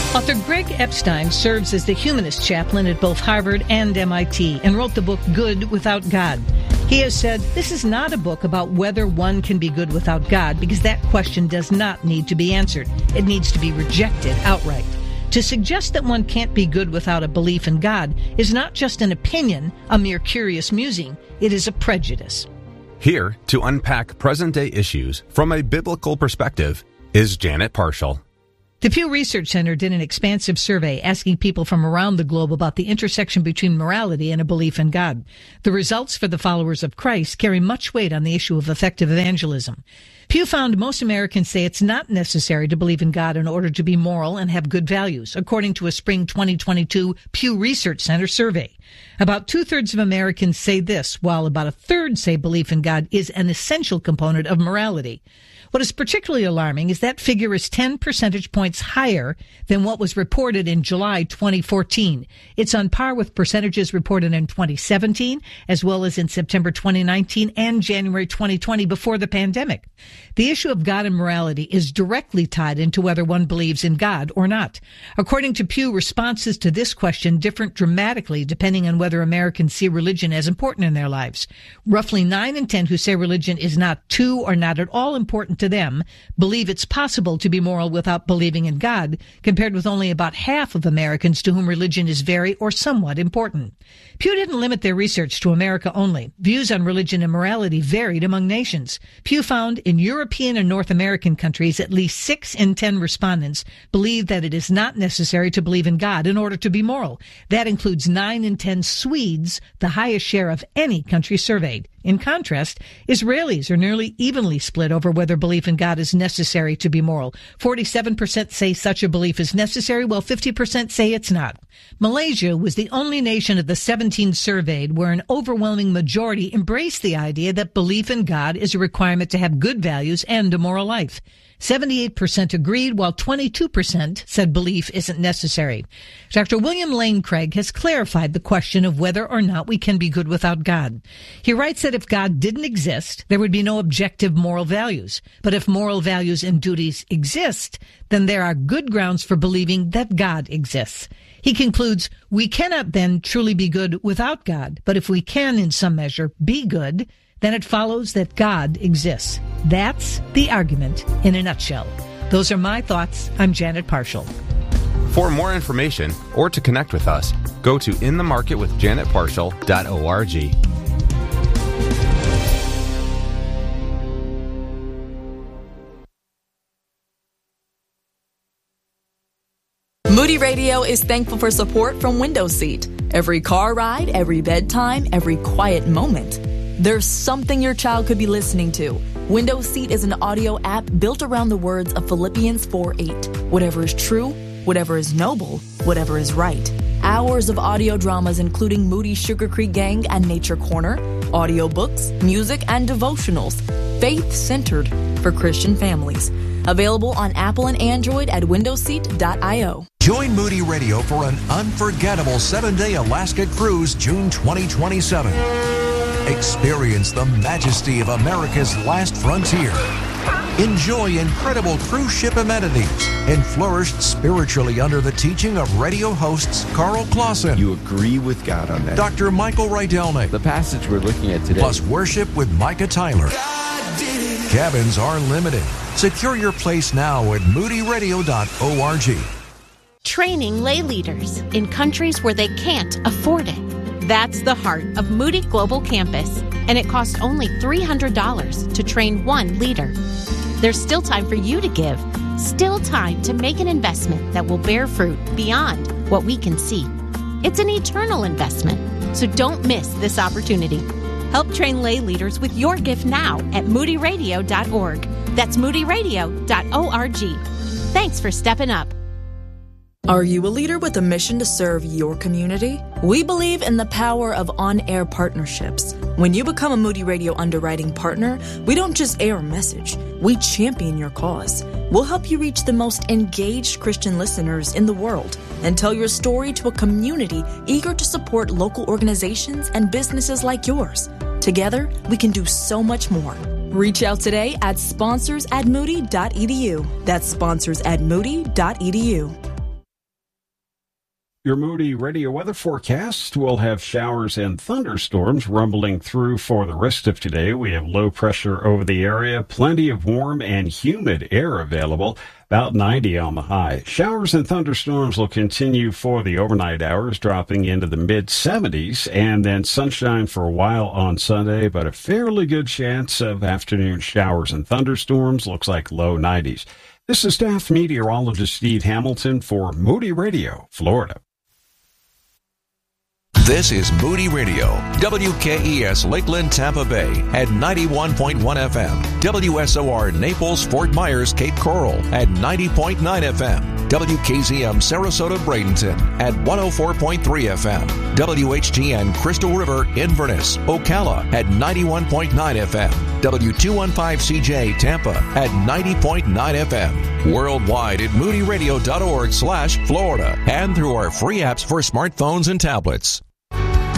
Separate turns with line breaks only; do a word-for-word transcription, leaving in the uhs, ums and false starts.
Author Greg Epstein serves as the humanist chaplain at both Harvard and M I T and wrote the book Good Without God. He has said, this is not a book about whether one can be good without God, because that question does not need to be answered. It needs to be rejected outright. To suggest that one can't be good without a belief in God is not just an opinion, a mere curious musing. It is a prejudice.
Here to unpack present-day issues from a biblical perspective is Janet Parshall.
The Pew Research Center did an expansive survey asking people from around the globe about the intersection between morality and a belief in God. The results for the followers of Christ carry much weight on the issue of effective evangelism. Pew found most Americans say it's not necessary to believe in God in order to be moral and have good values, according to a spring twenty twenty-two Pew Research Center survey. About two-thirds of Americans say this, while about a third say belief in God is an essential component of morality. What is particularly alarming is that figure is ten percentage points higher than what was reported in July twenty fourteen. It's on par with percentages reported in twenty seventeen, as well as in September twenty nineteen and January twenty twenty, before the pandemic. The issue of God and morality is directly tied into whether one believes in God or not. According to Pew, responses to this question differ dramatically depending on whether Americans see religion as important in their lives. Roughly nine in ten who say religion is not too or not at all important to them believe it's possible to be moral without believing in God, compared with only about half of Americans to whom religion is very or somewhat important. Pew didn't limit their research to America only. Views on religion and morality varied among nations. Pew found in European and North American countries, at least six in ten respondents believe that it is not necessary to believe in God in order to be moral. That includes nine in ten Swedes, the highest share of any country surveyed. In contrast, Israelis are nearly evenly split over whether belief in God is necessary to be moral. forty-seven percent say such a belief is necessary, while fifty percent say it's not. Malaysia was the only nation of the seventeen surveyed where an overwhelming majority embraced the idea that belief in God is a requirement to have good values and a moral life. seventy-eight percent agreed, while twenty-two percent said belief isn't necessary. Doctor William Lane Craig has clarified the question of whether or not we can be good without God. He writes that if God didn't exist, there would be no objective moral values. But if moral values and duties exist, then there are good grounds for believing that God exists. He concludes, we cannot then truly be good without God, but if we can in some measure be good, then it follows that God exists. That's the argument in a nutshell. Those are my thoughts. I'm Janet Parshall.
For more information or to connect with us, go to in the market with janet parshall dot org.
Moody Radio is thankful for support from Window Seat. Every car ride, every bedtime, every quiet moment. There's something your child could be listening to. Window Seat is an audio app built around the words of Philippians four eight. Whatever is true, whatever is noble, whatever is right. Hours of audio dramas including Moody Sugar Creek Gang and Nature Corner, audiobooks, music, and devotionals. Faith-centered for Christian families. Available on Apple and Android at window seat dot io.
Join Moody Radio for an unforgettable seven-day Alaska cruise June twenty twenty-seven. Experience the majesty of America's last frontier. Enjoy incredible cruise ship amenities and flourish spiritually under the teaching of radio hosts Carl Clausen.
You agree with God on that.
Doctor Michael Rydelnik.
The passage we're looking at today.
Plus worship with Micah Tyler. Cabins are limited. Secure your place now at moody radio dot org.
Training lay leaders in countries where they can't afford it. That's the heart of Moody Global Campus, and it costs only three hundred dollars to train one leader. There's still time for you to give, still time to make an investment that will bear fruit beyond what we can see. It's an eternal investment, so don't miss this opportunity. Help train lay leaders with your gift now at moody radio dot org. That's moody radio dot org. Thanks for stepping up.
Are you a leader with a mission to serve your community? We believe in the power of on-air partnerships. When you become a Moody Radio underwriting partner, we don't just air a message, we champion your cause. We'll help you reach the most engaged Christian listeners in the world and tell your story to a community eager to support local organizations and businesses like yours. Together, we can do so much more. Reach out today at sponsors at moody dot e d u. That's sponsors at moody dot e d u.
Your Moody Radio weather forecast will have showers and thunderstorms rumbling through for the rest of today. We have low pressure over the area, plenty of warm and humid air available, about ninety on the high. Showers and thunderstorms will continue for the overnight hours, dropping into the mid seventies, and then sunshine for a while on Sunday, but a fairly good chance of afternoon showers and thunderstorms. Looks like low nineties. This is staff meteorologist Steve Hamilton for Moody Radio, Florida.
This is Moody Radio, W K E S Lakeland, Tampa Bay at ninety-one point one F M, W S O R Naples, Fort Myers, Cape Coral at ninety point nine F M, W K Z M Sarasota, Bradenton at one oh four point three F M, W H T N Crystal River, Inverness, Ocala at ninety-one point nine F M, W two fifteen C J Tampa at ninety point nine F M, worldwide at moody radio dot org slash Florida, and through our free apps for smartphones and tablets.